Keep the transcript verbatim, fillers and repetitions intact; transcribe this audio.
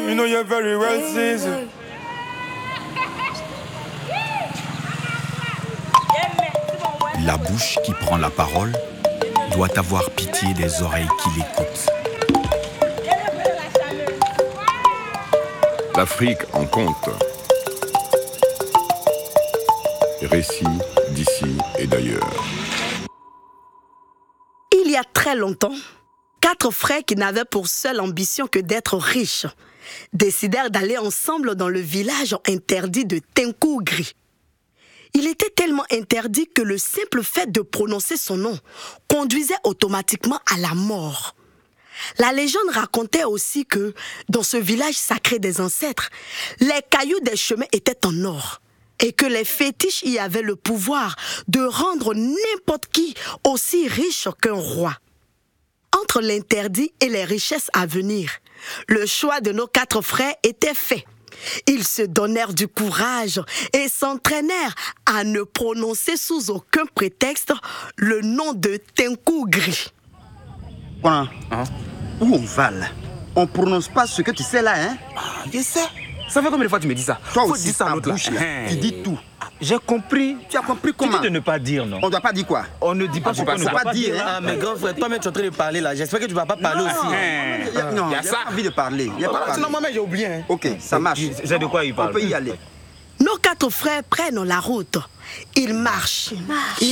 you know you're very well seasoned. La bouche qui prend la parole doit avoir pitié des oreilles qui l'écoutent. L'Afrique en compte. Récits d'ici et d'ailleurs. Il y a très longtemps, quatre frères qui n'avaient pour seule ambition que d'être riches décidèrent d'aller ensemble dans le village interdit de Tinkougri. Il était tellement interdit que le simple fait de prononcer son nom conduisait automatiquement à la mort. La légende racontait aussi que, dans ce village sacré des ancêtres, les cailloux des chemins étaient en or et que les fétiches y avaient le pouvoir de rendre n'importe qui aussi riche qu'un roi. Entre l'interdit et les richesses à venir, le choix de nos quatre frères était fait. Ils se donnèrent du courage et s'entraînèrent à ne prononcer sous aucun prétexte le nom de Tinkougri. Hein? Où on va là? On prononce pas ce que tu sais là, hein? Ah, je sais. Ça fait combien de fois tu me dis ça? Toi Faut aussi, dire ça à ta l'autre là. bouche, là. Tu dis tout. J'ai compris. Tu as compris Tu comment? dis de ne pas dire, non? On doit pas dire quoi? On ne dit pas ce qu'on ne ça. doit Pas pas dire, dire. hein. Ah, mais grand frère, toi-même tu es en train de parler là. J'espère que tu vas pas parler aussi. Il y a- Non, y a il n'y a ça. pas envie de parler. Il y a pas parler. Sinon, moi-même, j'ai oublié. Hein. Ok, ça marche. J'ai de quoi il On parle. peut y aller. Nos quatre frères prennent la route. Ils marchent.